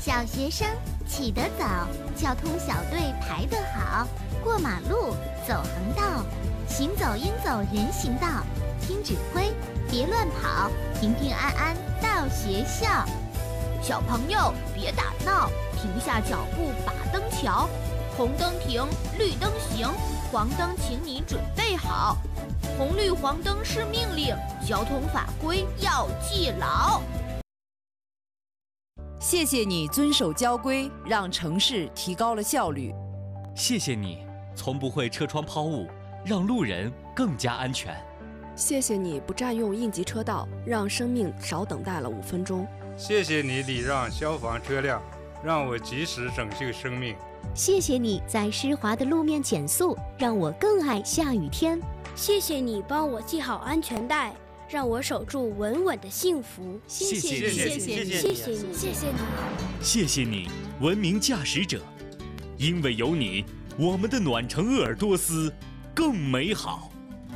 小学生起得早，交通小队排得好，过马路走横道，行走应走人行道，听指挥别乱跑，平平安安到学校。 小朋友别打闹，停下脚步把灯瞧，红灯停，绿灯行，黄灯请你准备好。红绿黄灯是命令，交通法规要记牢。 谢谢你遵守交规，让城市提高了效率。 谢谢你从不会车窗抛物，让路人更加安全。 谢谢你不占用应急车道，让生命少等待了5分钟。 谢谢你礼让消防车辆，让我及时拯救生命。 谢谢你在湿滑的路面减速，让我更爱下雨天。 谢谢你帮我系好安全带，让我守住稳稳的幸福。 谢谢你， 谢谢你，谢谢你，谢谢你， 谢谢你，文明驾驶者，因为有你，我们的暖城鄂尔多斯更美好。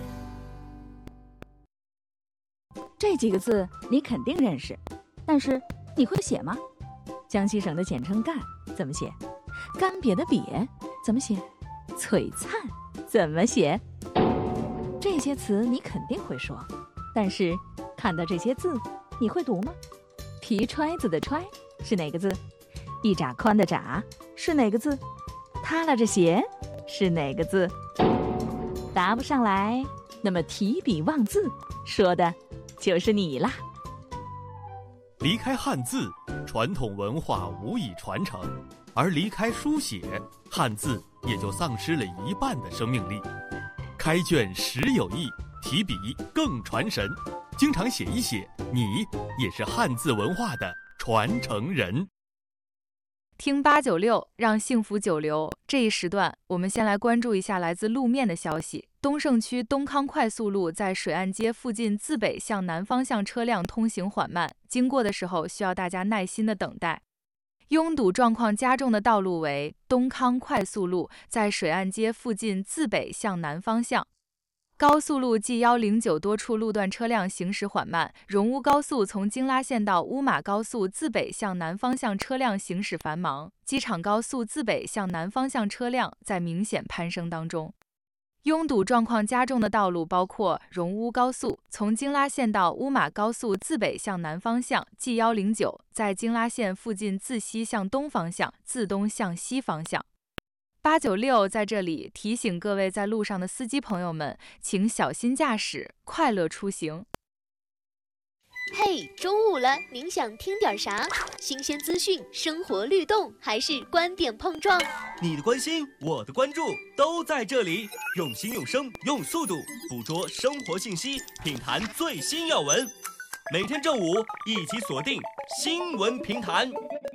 这几个字你肯定认识，但是你会写吗？江西省的简称赣怎么写？干瘪的瘪怎么写？璀璨怎么写？这些词你肯定会说，但是看到这些字你会读吗？皮揣子的揣是哪个字？一拃宽的拃是哪个字？塌拉着鞋是哪个字？答不上来，那么提笔忘字说的就是你啦。 离开汉字，传统文化无以传承，而离开书写，汉字也就丧失了一半的生命力。开卷实有益，提笔更传神。经常写一写，你也是汉字文化的传承人。 听896，让幸福久留。这一时段，我们先来关注一下来自路面的消息。东胜区东康快速路在水岸街附近自北向南方向车辆通行缓慢，经过的时候需要大家耐心的等待。拥堵状况加重的道路为东康快速路在水岸街附近自北向南方向。高速路 G109 多处路段车辆行驶缓慢，荣乌高速从京拉线到乌马高速自北向南方向车辆行驶繁忙，机场高速自北向南方向车辆在明显攀升当中。拥堵状况加重的道路包括荣乌高速从京拉线到乌马高速自北向南方向 G109 在京拉线附近自西向东方向，自东向西方向。896在这里提醒各位在路上的司机朋友们，请小心驾驶，快乐出行。 嘿，中午了，您想听点啥？新鲜资讯、生活律动，还是观点碰撞？ 你的关心，我的关注，都在这里。用心用声用速度捕捉生活信息，品谈最新要闻。每天正午一起锁定新闻评谈。